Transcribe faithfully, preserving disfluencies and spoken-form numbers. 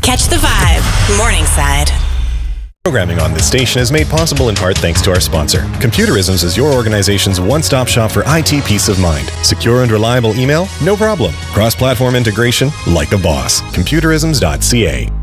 Catch the vibe. Morningside. Programming on this station is made possible in part thanks to our sponsor. Computerisms is your organization's one-stop shop for I T peace of mind. Secure and reliable email? No problem. Cross-platform integration? Like a boss. Computerisms dot c a.